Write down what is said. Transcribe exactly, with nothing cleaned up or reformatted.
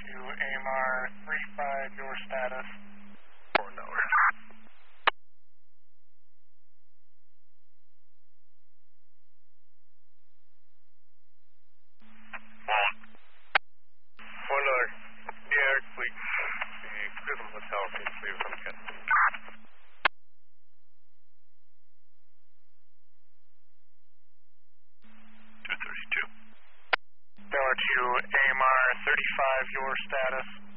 two A M R three five, your status. Four dollars. One dollar. The Air Fleet. The Prism Hotel, please leave from ten. Two thirty-two. Dollar two A M R thirty-five, your status.